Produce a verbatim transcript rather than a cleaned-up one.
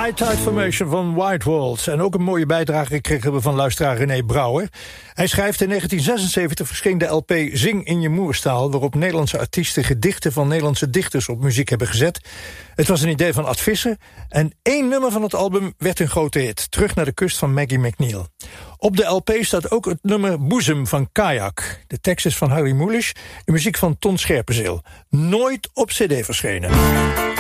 High Tide Formation van White Walls. En ook een mooie bijdrage kregen we van luisteraar René Brouwer. Hij schrijft: in negentien zesenzeventig verscheen de L P Zing in je moerstaal, waarop Nederlandse artiesten gedichten van Nederlandse dichters op muziek hebben gezet. Het was een idee van Ad Visser en één nummer van het album werd een grote hit. Terug naar de kust van Maggie McNeil. Op de L P staat ook het nummer Boezem van Kayak. De tekst is van Harry Mulisch, de muziek van Ton Scherpenzeel. Nooit op cd verschenen.